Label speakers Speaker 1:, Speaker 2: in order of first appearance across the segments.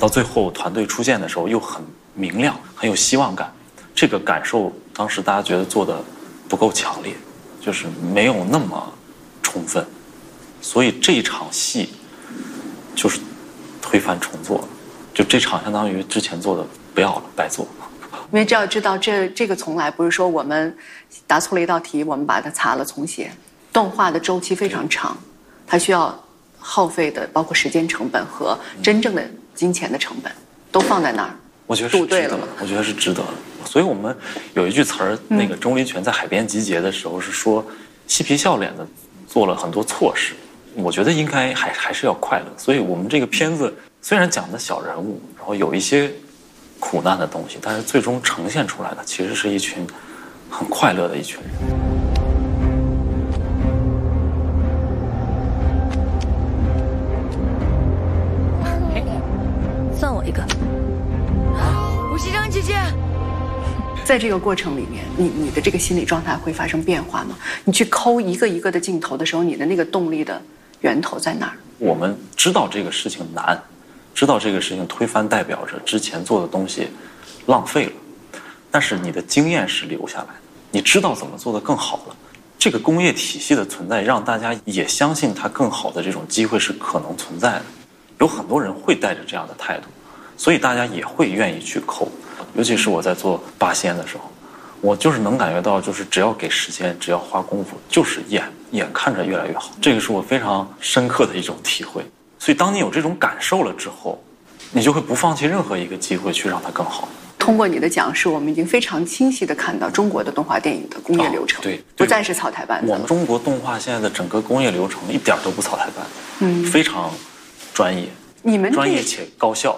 Speaker 1: 到最后团队出现的时候又很明亮，很有希望感。这个感受当时大家觉得做的不够强烈，就是没有那么充分，所以这一场戏就是推翻重做了，就这场相当于之前做的不要了，白做。
Speaker 2: 因为知道这个从来不是说我们答错了一道题，我们把它擦了重写。动画的周期非常长，它需要耗费的包括时间成本和真正的金钱的成本都放在那儿。
Speaker 1: 我觉得是值得的，我觉得是值得的。所以我们有一句词儿，那个钟离权在海边集结的时候是说，嬉皮笑脸的做了很多错事。我觉得应该还是要快乐。所以我们这个片子虽然讲的小人物，然后有一些苦难的东西，但是最终呈现出来的其实是一群很快乐的一群人。
Speaker 3: 算我一个。
Speaker 4: 吴锡章姐姐，
Speaker 2: 在这个过程里面，你的这个心理状态会发生变化吗？你去抠一个一个的镜头的时候，你的那个动力的源头在哪儿？我
Speaker 1: 们知道这个事情难，知道这个事情推翻代表着之前做的东西浪费了，但是你的经验是留下来的，你知道怎么做得更好了。这个工业体系的存在让大家也相信它更好的这种机会是可能存在的，有很多人会带着这样的态度，所以大家也会愿意去抠。尤其是我在做八仙的时候，我就是能感觉到，就是只要给时间，只要花功夫，就是眼看着越来越好。这个是我非常深刻的一种体会。所以当你有这种感受了之后，你就会不放弃任何一个机会去让它更好。通过你的讲述，我们已经非常清晰地看到中国的动画电影的工业流程，对，不再是草台班子。我们中国动画现在的整个工业流程一点都不草台班子，非常专业，你们专业且高效。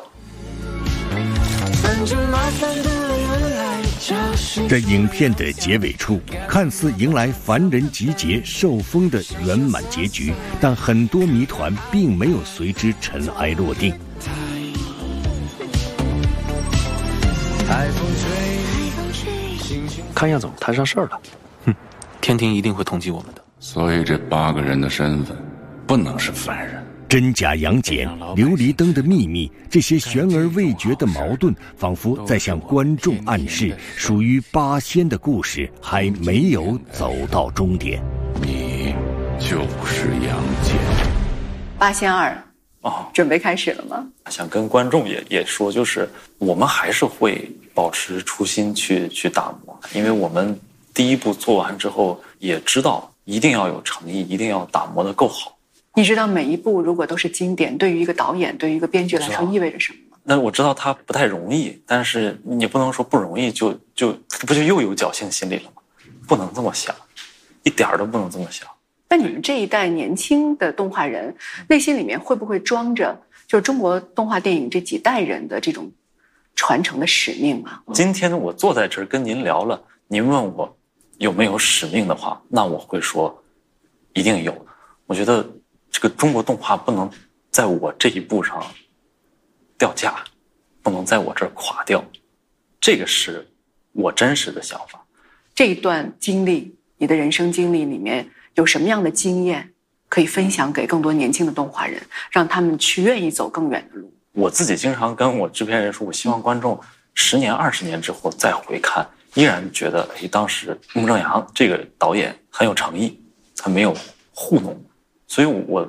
Speaker 5: 在影片的结尾处，看似迎来凡人集结受封的圆满结局，但很多谜团并没有随之尘埃落定。
Speaker 6: 看样子我们摊上事儿了，天庭一定会通缉我们的。
Speaker 7: 所以这8个人的身份不能是犯人。
Speaker 5: 真假杨戬、琉璃灯的秘密，这些悬而未决的矛盾，仿佛在向观众暗示，属于八仙的故事还没有走到终点。
Speaker 7: 你就是杨戬。
Speaker 2: 八仙2准备开始了吗？
Speaker 1: 想跟观众也说，就是我们还是会保持初心去打磨，因为我们第一部做完之后，也知道一定要有诚意，一定要打磨得够好。你知道每一部如果都是经典，对于一个导演，对于一个编剧来说意味着什么吗？那我知道它不太容易，但是你不能说不容易就又有侥幸心理了吗？不能这么想，一点都不能这么想。那你们这一代年轻的动画人，内心里面会不会装着就是中国动画电影这几代人的这种传承的使命啊？今天我坐在这儿跟您聊了，您问我有没有使命的话，那我会说一定有。我觉得这个中国动画不能在我这一步上掉价，不能在我这儿垮掉，这个是我真实的想法。这一段经历，你的人生经历里面有什么样的经验可以分享给更多年轻的动画人，让他们去愿意走更远的路？我自己经常跟我制片人说，我希望观众10年、20年之后再回看，依然觉得当时穆正阳这个导演很有诚意，他没有糊弄。所以我